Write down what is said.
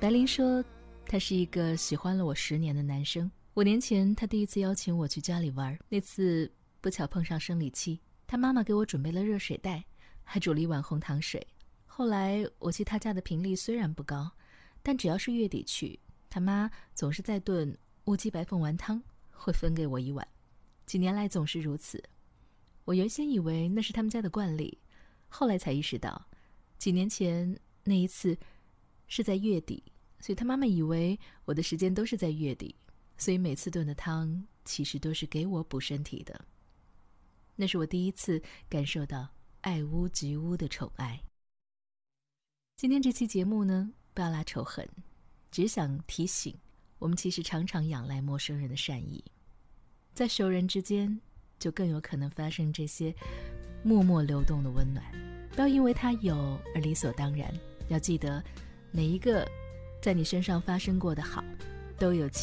白灵说，他是一个喜欢了我10年的男生。5年前，他第一次邀请我去家里玩，那次不巧碰上生理期，他妈妈给我准备了热水袋，还煮了一碗红糖水。后来我去他家的频率虽然不高，但只要是月底去，他妈总是在炖乌鸡白凤丸汤，会分给我一碗。几年来总是如此。我原先以为那是他们家的惯例，后来才意识到，几年前那一次是在月底，所以他妈妈以为我的时间都是在月底，所以每次炖的汤其实都是给我补身体的。那是我第一次感受到爱屋及乌的宠爱。今天这期节目呢，不要拉仇恨，只想提醒我们其实常常仰赖陌生人的善意，在熟人之间就更有可能发生这些默默流动的温暖。不要因为他有而理所当然，要记得每一个在你身上发生过的好都有